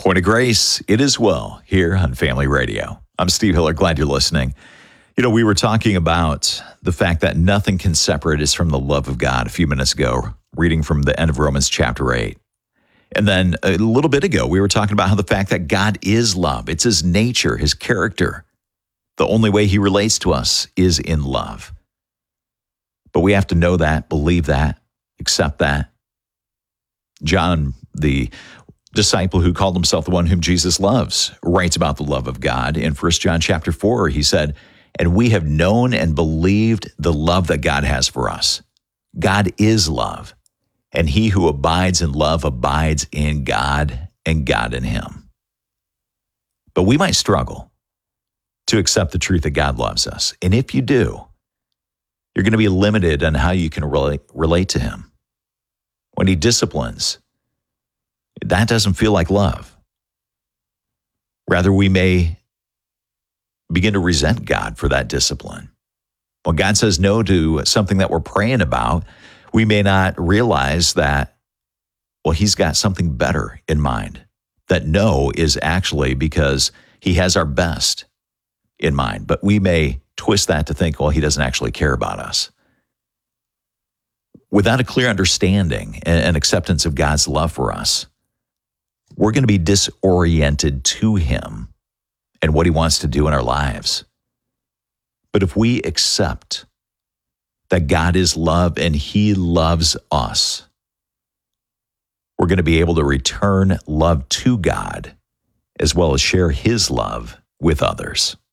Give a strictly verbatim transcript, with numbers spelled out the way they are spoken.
Point of Grace, it is well here on Family Radio. I'm Steve Hiller. Glad you're listening. You know, we were talking about the fact that nothing can separate us from the love of God a few minutes ago, reading from the end of Romans chapter eight. And then a little bit ago, we were talking about how the fact that God is love. It's his nature, his character. The only way he relates to us is in love. But we have to know that, believe that, accept that. John, the disciple who called himself the one whom Jesus loves, writes about the love of God in First John chapter four. He said, "And we have known and believed the love that God has for us. God is love, and he who abides in love abides in God, and God in him." But we might struggle to accept the truth that God loves us. And if you do, you're going to be limited on how you can relate, relate to him. When he disciplines, that doesn't feel like love. Rather, we may begin to resent God for that discipline. When God says no to something that we're praying about, we may not realize that, well, he's got something better in mind. That no is actually because he has our best in mind. But we may twist that to think, well, he doesn't actually care about us. Without a clear understanding and acceptance of God's love for us, we're going to be disoriented to him and what he wants to do in our lives. But if we accept that God is love and he loves us, we're going to be able to return love to God as well as share his love with others.